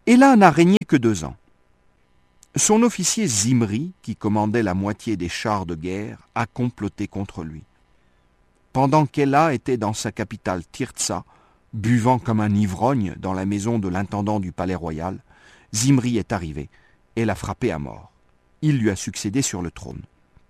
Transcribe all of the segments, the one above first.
Éla n'a régné que 2 ans. Son officier Zimri, qui commandait la moitié des chars de guerre, a comploté contre lui. Pendant qu'Éla était dans sa capitale Tirtsa, buvant comme un ivrogne dans la maison de l'intendant du palais royal, Zimri est arrivé et l'a frappé à mort. Il lui a succédé sur le trône.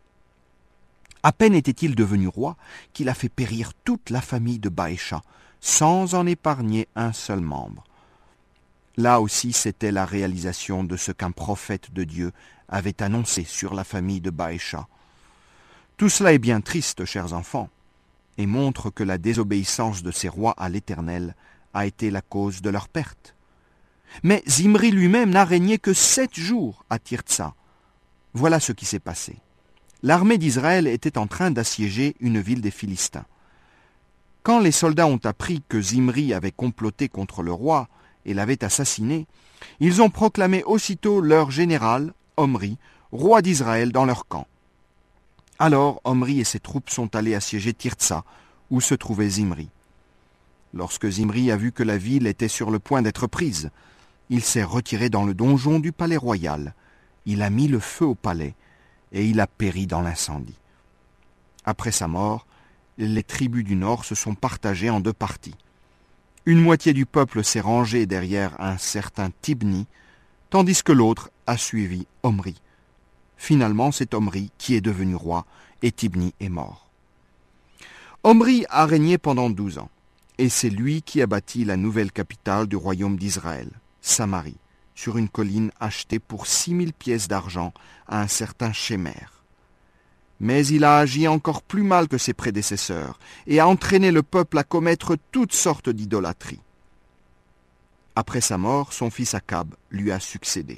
À peine était-il devenu roi qu'il a fait périr toute la famille de Baécha, sans en épargner un seul membre. Là aussi, c'était la réalisation de ce qu'un prophète de Dieu avait annoncé sur la famille de Baécha. Tout cela est bien triste, chers enfants, et montre que la désobéissance de ces rois à l'Éternel a été la cause de leur perte. Mais Zimri lui-même n'a régné que 7 jours à Tirtsa. Voilà ce qui s'est passé. L'armée d'Israël était en train d'assiéger une ville des Philistins. Quand les soldats ont appris que Zimri avait comploté contre le roi et l'avait assassiné, ils ont proclamé aussitôt leur général, Omri, roi d'Israël dans leur camp. Alors Omri et ses troupes sont allés assiéger Tirtsa, où se trouvait Zimri. Lorsque Zimri a vu que la ville était sur le point d'être prise, il s'est retiré dans le donjon du palais royal. Il a mis le feu au palais et il a péri dans l'incendie. Après sa mort, les tribus du nord se sont partagées en 2 parties. Une moitié du peuple s'est rangée derrière un certain Tibni, tandis que l'autre a suivi Omri. Finalement, c'est Omri qui est devenu roi et Tibni est mort. Omri a régné pendant 12 ans, et c'est lui qui a bâti la nouvelle capitale du royaume d'Israël, Samarie, sur une colline achetée pour 6000 pièces d'argent à un certain Shémer. Mais il a agi encore plus mal que ses prédécesseurs et a entraîné le peuple à commettre toutes sortes d'idolâtries. Après sa mort, son fils Akab lui a succédé.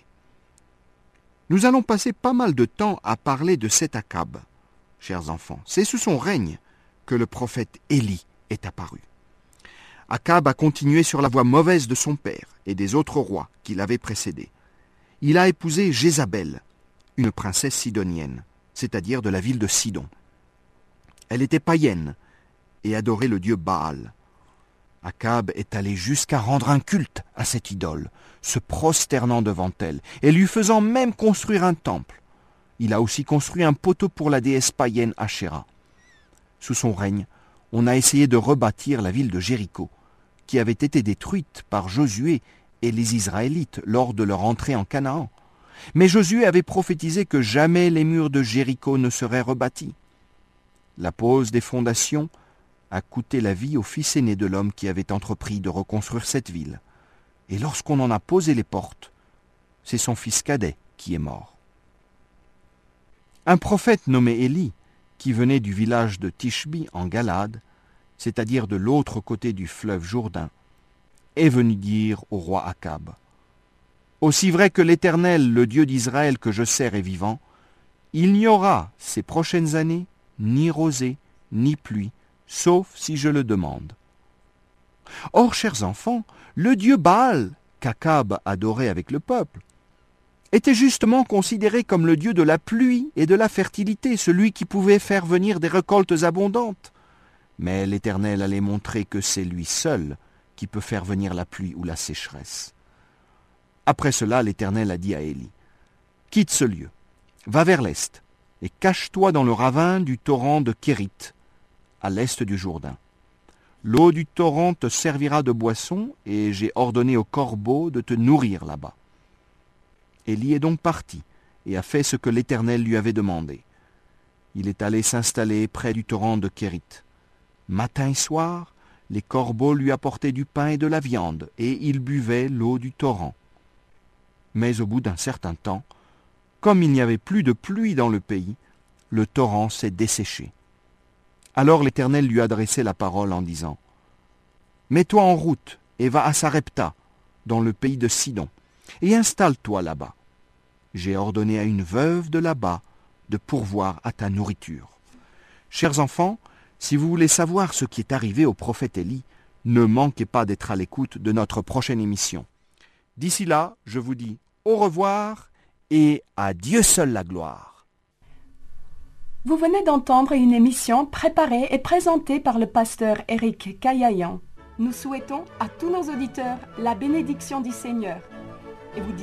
Nous allons passer pas mal de temps à parler de cet Akab, chers enfants. C'est sous son règne que le prophète Élie est apparu. Akab a continué sur la voie mauvaise de son père et des autres rois qui l'avaient précédé. Il a épousé Jézabel, une princesse sidonienne, c'est-à-dire de la ville de Sidon. Elle était païenne et adorait le dieu Baal. Akab est allé jusqu'à rendre un culte à cette idole, se prosternant devant elle et lui faisant même construire un temple. Il a aussi construit un poteau pour la déesse païenne Ashéra. Sous son règne, on a essayé de rebâtir la ville de Jéricho, qui avait été détruite par Josué et les Israélites lors de leur entrée en Canaan. Mais Josué avait prophétisé que jamais les murs de Jéricho ne seraient rebâtis. La pose des fondations a coûté la vie au fils aîné de l'homme qui avait entrepris de reconstruire cette ville. Et lorsqu'on en a posé les portes, c'est son fils cadet qui est mort. Un prophète nommé Élie, qui venait du village de Tishbi en Galade, c'est-à-dire de l'autre côté du fleuve Jourdain, est venu dire au roi Akab : « Aussi vrai que l'Éternel, le Dieu d'Israël que je sers est vivant, il n'y aura ces prochaines années ni rosée, ni pluie, sauf si je le demande. » Or, chers enfants, le dieu Baal, qu'Akab adorait avec le peuple, était justement considéré comme le dieu de la pluie et de la fertilité, celui qui pouvait faire venir des récoltes abondantes. Mais l'Éternel allait montrer que c'est lui seul qui peut faire venir la pluie ou la sécheresse. Après cela, l'Éternel a dit à Élie : « Quitte ce lieu, va vers l'est, et cache-toi dans le ravin du torrent de Kérit, à l'est du Jourdain. L'eau du torrent te servira de boisson, et j'ai ordonné aux corbeaux de te nourrir là-bas. » Élie est donc parti, et a fait ce que l'Éternel lui avait demandé. Il est allé s'installer près du torrent de Kérit. Matin et soir, les corbeaux lui apportaient du pain et de la viande, et il buvait l'eau du torrent. Mais au bout d'un certain temps, comme il n'y avait plus de pluie dans le pays, le torrent s'est desséché. Alors l'Éternel lui adressait la parole en disant : « Mets-toi en route et va à Sarepta, dans le pays de Sidon, et installe-toi là-bas. J'ai ordonné à une veuve de là-bas de pourvoir à ta nourriture. » Chers enfants, si vous voulez savoir ce qui est arrivé au prophète Élie, ne manquez pas d'être à l'écoute de notre prochaine émission. D'ici là, je vous dis au revoir et à Dieu seul la gloire. Vous venez d'entendre une émission préparée et présentée par le pasteur Éric Kayayan. Nous souhaitons à tous nos auditeurs la bénédiction du Seigneur. et vous